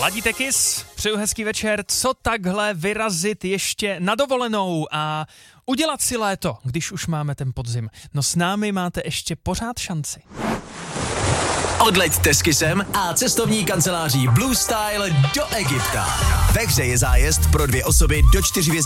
Ladíte Kiss, přeju hezký večer. Co takhle vyrazit ještě na dovolenou a udělat si léto, když už máme ten podzim? No s námi máte ještě pořád šanci. Odleďte s Kissem a cestovní kanceláří Blue Style do Egypta. Ve hře je zájezd pro 2 osoby do 4